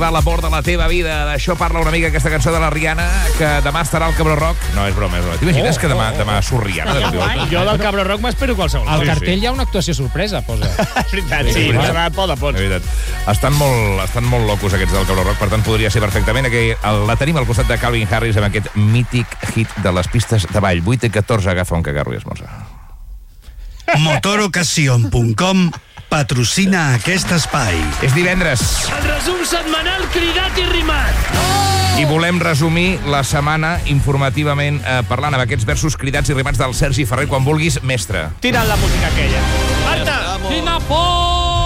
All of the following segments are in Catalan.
Va a l'amor de la teva vida. D'això parla una mica aquesta cançó de la Rihanna, que demà estarà al Cabró Rock. No, és broma, és broma. T'imagines que demà surt Rihanna? Jo del Cabró Rock m'espero qualsevol. Al cartell hi ha una actuació sorpresa, posa. És veritat, sí. Pots. Estan molt locos aquests del Cabró Rock, per tant podria ser perfectament que la tenim al costat de Calvin Harris amb aquest mític hit de les pistes de ball. 8:14, agafa un cagarro i esmorza. Motorocasion.com patrocina aquest espai. És divendres. El resum setmanal cridat i rimat. I volem resumir la setmana informativament parlant amb aquests versos cridats i rimats del Sergi Ferrer. Quan vulguis, mestre. Tira't la música aquella. Marta! Quina por!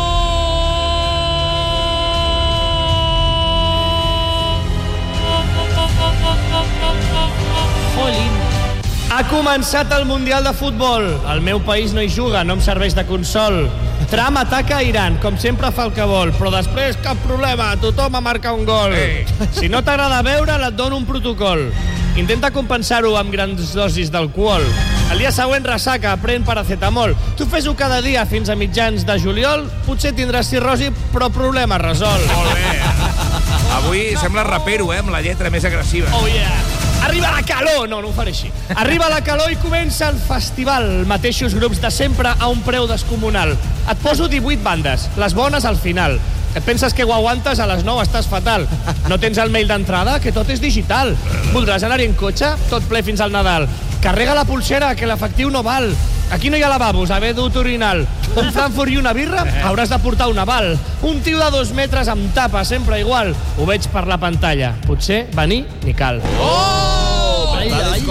Jolín. Ha començat el Mundial de Futbol. El meu país no hi juga, no em serveix de consol. Trump ataca a Iran, com sempre fa el que vol, però després cap problema, tothom a marcar un gol. Si no t'agrada veure'l, et dono un protocol. Intenta compensar-ho amb grans dosis d'alcohol. El dia següent ressaca, pren paracetamol. Tu fes-ho cada dia fins a mitjans de juliol, potser tindràs cirrosi, però problema resolt. Molt bé. Avui sembla rapero, amb la lletra més agressiva. Oh yeah! Arriba la calor! No ho faré així. Arriba la calor i comença el festival. Mateixos grups de sempre a un preu descomunal. Et poso 18 bandes, les bones al final. Et penses que ho aguantes, a les 9 estàs fatal. No tens el mail d'entrada, que tot és digital. Voldràs anar-hi en cotxe? Tot ple fins al Nadal. Carrega la pulsera, que l'efectiu no val. Aquí no hi ha lavabos, haver dut orinal. Un Frankfurt i una birra? Hauràs de portar un aval. Un tio de 2 metres amb tapa, sempre igual. Ho veig per la pantalla. Potser venir ni cal. Ai.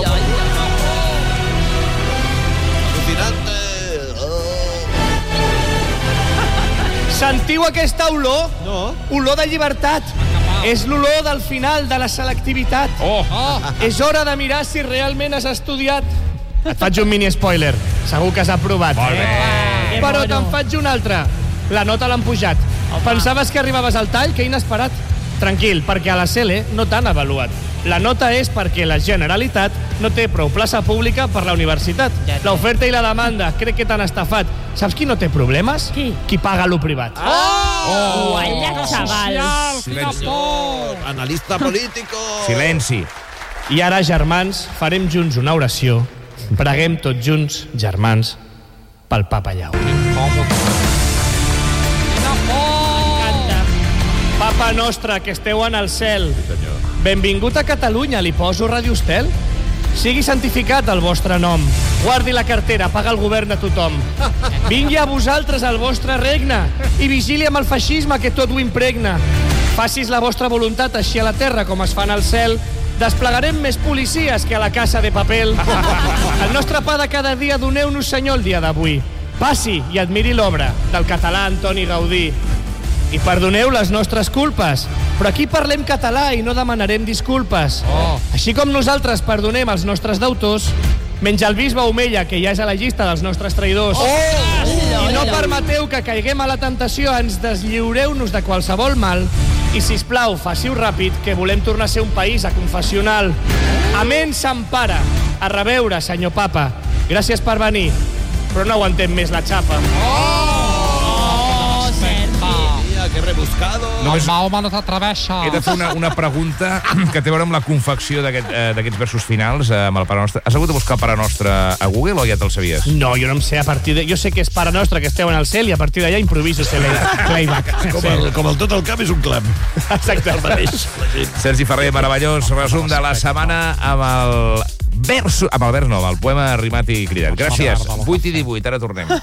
Sentiu aquesta olor? No. Olor de llibertat. És l'olor del final de la selectivitat. És hora de mirar si realment has estudiat. Et faig un mini spoiler. Segur que has aprovat. Molt bé. Però te'n faig un altre. La nota l'han pujat. Pensaves que arribaves al tall? Que inesperat. Tranquil, perquè a la CL no t'han avaluat. La nota és perquè la Generalitat no té prou plaça pública per la universitat. L'oferta i la demanda, crec que t'han estafat. Saps qui no té problemes? Qui paga lo privat. Guanya, xavals. Silenci. Analista político. Silenci. I ara, germans, farem junts una oració. Preguem tots junts, germans, pel Papa Llau. Papa nostre, que esteu en el cel, benvingut a Catalunya, li poso Radio Estel? Sigui santificat el vostre nom. Guardi la cartera, paga el govern a tothom. Vingui a vosaltres el vostre regne i vigili amb el feixisme que tot ho impregna. Facis la vostra voluntat així a la terra com es fa en el cel. Desplegarem més policies que a la Casa de Papel. El nostre pa de cada dia doneu-nos, senyor, el dia d'avui. Passi i admiri l'obra del català Antoni Gaudí. I perdoneu les nostres culpes, però aquí parlem català i no demanarem disculpes. Així com nosaltres perdonem els nostres deutors, menys el bisbe Omella, que ja és a la llista dels nostres traïdors. I no permeteu que caiguem a la tentació, ens deslliureu-nos de qualsevol mal. I, sisplau, faci-ho ràpid, que volem tornar a ser un país aconfessional. Amén, Sant Pare. A reveure, senyor Papa. Gràcies per venir, però no aguantem més la xapa. Que rebuscado. El Mahoma no t'atreveixa. He de fer una pregunta que té a veure amb la confecció d'aquests versos finals amb el Pare Nostre. Has hagut de buscar el Pare Nostre a Google o ja te'l sabies? No, jo no em sé a partir de... Jo sé que és Pare Nostre, que esteu en el cel, i a partir d'allà improviso playback. Com el tot el cap és un clam. Exacte. El mateix. Sergi Ferrer, meravellós resum de la setmana amb el vers no, amb el poema rimat i cridat. Gràcies. 8:18, ara tornem.